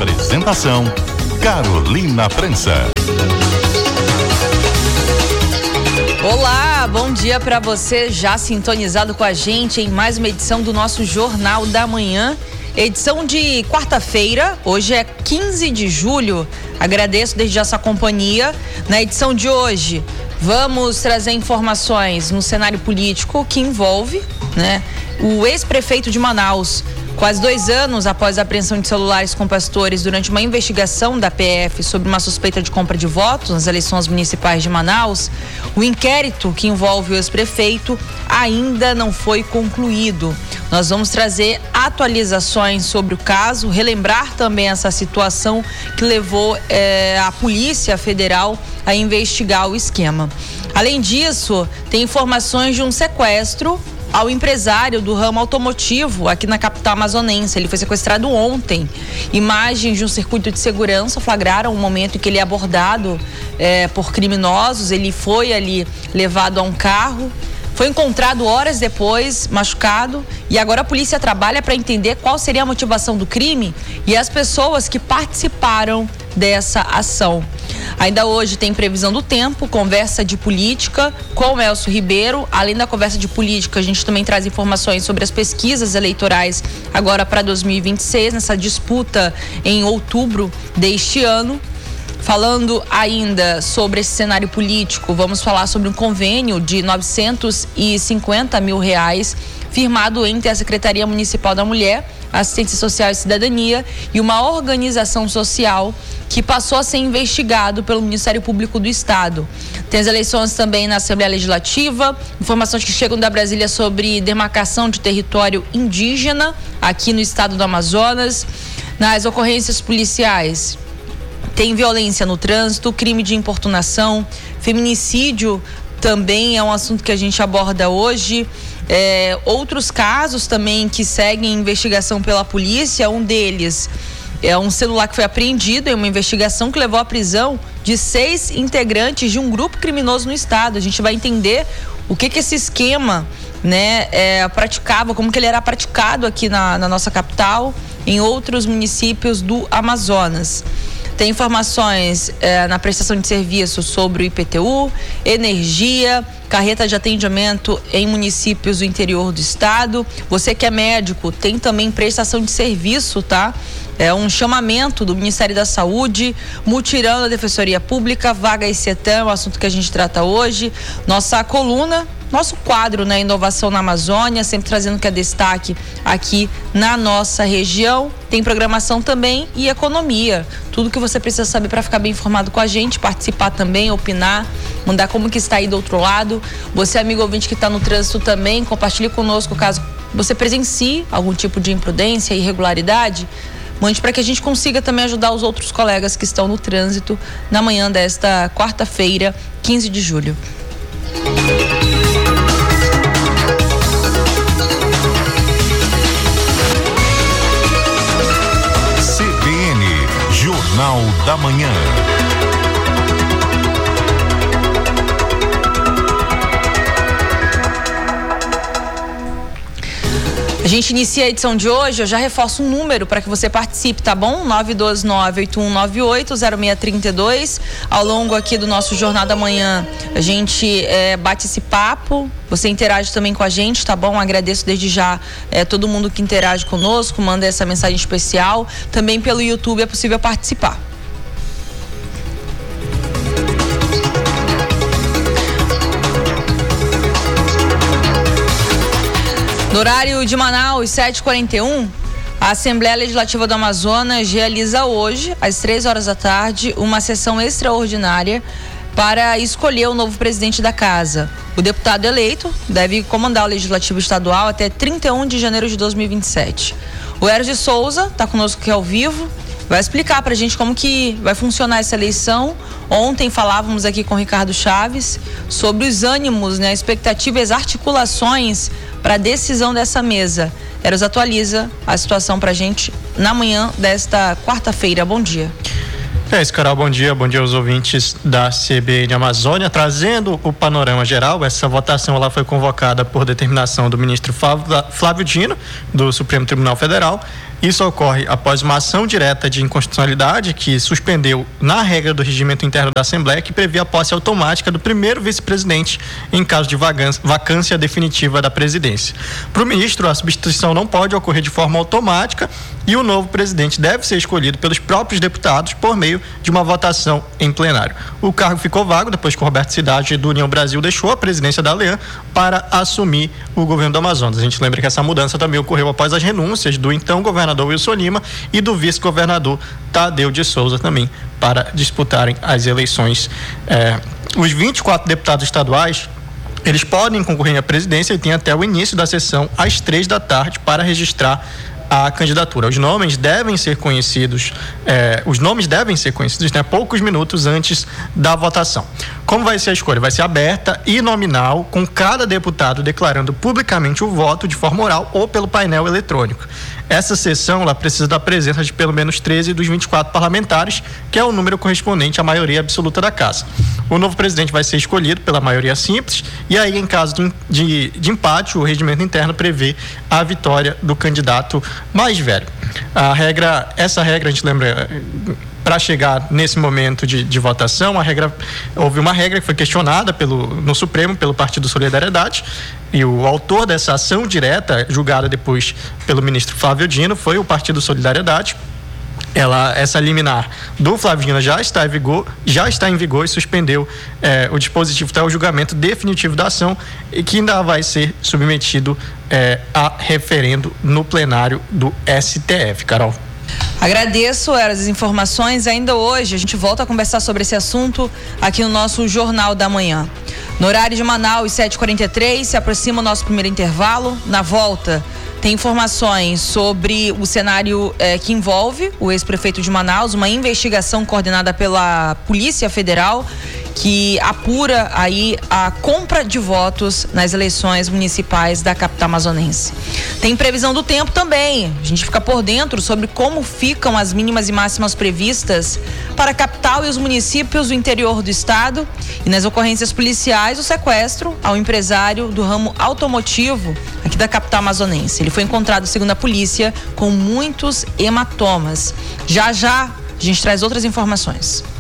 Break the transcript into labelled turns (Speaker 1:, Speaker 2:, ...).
Speaker 1: Apresentação: Carolina França.
Speaker 2: Olá, bom dia para você já sintonizado com a gente em mais uma edição do nosso Jornal da Manhã. Edição de quarta-feira, hoje é 15 de julho. Agradeço desde já sua companhia. Na edição de hoje, vamos trazer informações no cenário político que envolve, o ex-prefeito de Manaus. Quase 2 anos após a apreensão de celulares com pastores durante uma investigação da PF sobre uma suspeita de compra de votos nas eleições municipais de Manaus, o inquérito que envolve o ex-prefeito ainda não foi concluído. Nós vamos trazer atualizações sobre o caso, relembrar também essa situação que levou a Polícia Federal a investigar o esquema. Além disso, tem informações de um sequestro ao empresário do ramo automotivo aqui na capital amazonense. Ele foi sequestrado ontem. Imagens de um circuito de segurança flagraram o momento em que ele é abordado por criminosos. Ele foi ali levado a um carro, foi encontrado horas depois, machucado, e agora a polícia trabalha para entender qual seria a motivação do crime e as pessoas que participaram dessa ação. Ainda hoje tem previsão do tempo, conversa de política com o Elcio Ribeiro. Além da conversa de política, a gente também traz informações sobre as pesquisas eleitorais agora para 2026, nessa disputa em outubro deste ano. Falando ainda sobre esse cenário político, vamos falar sobre um convênio de R$950 mil firmado entre a Secretaria Municipal da Mulher, Assistência Social e Cidadania e uma organização social que passou a ser investigado pelo Ministério Público do Estado. Tem as eleições também na Assembleia Legislativa, informações que chegam da Brasília sobre demarcação de território indígena aqui no estado do Amazonas. Nas ocorrências policiais, tem violência no trânsito, crime de importunação, feminicídio também é um assunto que a gente aborda hoje. Outros casos também que seguem investigação pela polícia, um deles é um celular que foi apreendido em uma investigação que levou à prisão de 6 integrantes de um grupo criminoso no estado. A gente vai entender o que esse esquema praticava, como que ele era praticado aqui na nossa capital, em outros municípios do Amazonas. Tem informações na prestação de serviços sobre o IPTU, energia, carreta de atendimento em municípios do interior do estado. Você que é médico, tem também prestação de serviço, tá? É um chamamento do Ministério da Saúde, mutirão da Defensoria Pública, vaga ICETAM, é o assunto que a gente trata hoje. Nossa coluna, nosso quadro, Inovação na Amazônia, sempre trazendo o que é destaque aqui na nossa região. Tem programação também e economia. Tudo que você precisa saber para ficar bem informado com a gente, participar também, opinar, mandar como que está aí do outro lado. Você, amigo ouvinte que está no trânsito também, compartilhe conosco caso você presencie algum tipo de imprudência, irregularidade. Mande para que a gente consiga também ajudar os outros colegas que estão no trânsito na manhã desta quarta-feira, 15 de julho.
Speaker 1: CBN, Jornal da Manhã.
Speaker 2: A gente inicia a edição de hoje, eu já reforço um número para que você participe, tá bom? 929-8198-0632. Ao longo aqui do nosso Jornal da Manhã, a gente bate esse papo, você interage também com a gente, tá bom? Agradeço desde já todo mundo que interage conosco, manda essa mensagem especial. Também pelo YouTube é possível participar. No horário de Manaus, 7h41, a Assembleia Legislativa do Amazonas realiza hoje, às 3h da tarde, uma sessão extraordinária para escolher o novo presidente da casa. O deputado eleito deve comandar o Legislativo Estadual até 31 de janeiro de 2027. O Eros de Souza está conosco aqui ao vivo, vai explicar para a gente como que vai funcionar essa eleição. Ontem falávamos aqui com o Ricardo Chaves sobre os ânimos, expectativas, articulações para a decisão dessa mesa. Eros atualiza a situação para a gente na manhã desta quarta-feira. Bom dia.
Speaker 3: É isso, Carol, bom dia aos ouvintes da CBN Amazônia, trazendo o panorama geral. Essa votação ela foi convocada por determinação do ministro Flávio Dino, do Supremo Tribunal Federal, Isso ocorre após uma ação direta de inconstitucionalidade que suspendeu na regra do regimento interno da Assembleia, que previa a posse automática do primeiro vice-presidente em caso de vacância definitiva da presidência. Para o ministro, a substituição não pode ocorrer de forma automática e o novo presidente deve ser escolhido pelos próprios deputados por meio de uma votação em plenário. O cargo ficou vago depois que o Roberto Cidade, do União Brasil, deixou a presidência da ALEAN para assumir o governo do Amazonas. A gente lembra que essa mudança também ocorreu após as renúncias do então governador Wilson Lima e do vice-governador Tadeu de Souza também para disputarem as eleições. Os 24 deputados estaduais, eles podem concorrer à presidência e tem até o início da sessão às 15h para registrar a candidatura. Os nomes devem ser conhecidos, poucos minutos antes da votação. Como vai ser a escolha? Vai ser aberta e nominal, com cada deputado declarando publicamente o voto de forma oral ou pelo painel eletrônico. Essa sessão ela precisa da presença de pelo menos 13 dos 24 parlamentares, que é o número correspondente à maioria absoluta da Casa. O novo presidente vai ser escolhido pela maioria simples e aí, em caso de empate, o regimento interno prevê a vitória do candidato mais velho. Essa regra, a gente lembra, para chegar nesse momento de votação, houve uma regra que foi questionada no Supremo pelo Partido Solidariedade, e o autor dessa ação direta, julgada depois pelo ministro Flávio Dino, foi o Partido Solidariedade. Essa liminar do Flávio Dino já está em vigor e suspendeu o dispositivo até o julgamento definitivo da ação, e que ainda vai ser submetido a referendo no plenário do STF. Carol.
Speaker 2: Agradeço as informações. Ainda hoje a gente volta a conversar sobre esse assunto aqui no nosso Jornal da Manhã. No horário de Manaus, 7h43, se aproxima o nosso primeiro intervalo. Na volta, tem informações sobre o cenário que envolve o ex-prefeito de Manaus, uma investigação coordenada pela Polícia Federal que apura aí a compra de votos nas eleições municipais da capital amazonense. Tem previsão do tempo também. A gente fica por dentro sobre como ficam as mínimas e máximas previstas para a capital e os municípios do interior do estado. E nas ocorrências policiais, o sequestro ao empresário do ramo automotivo aqui da capital amazonense. Ele foi encontrado, segundo a polícia, com muitos hematomas. Já a gente traz outras informações.